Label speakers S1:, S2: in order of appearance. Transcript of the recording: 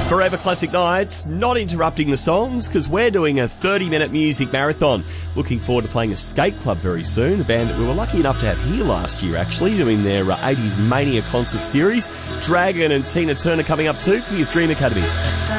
S1: Forever Classic Nights, not interrupting the songs because we're doing a 30-minute music marathon. Looking forward to playing Escape Club very soon, a band that we were lucky enough to have here last year actually, doing their 80s Mania concert series. Dragon and Tina Turner coming up too. Here's Dream Academy.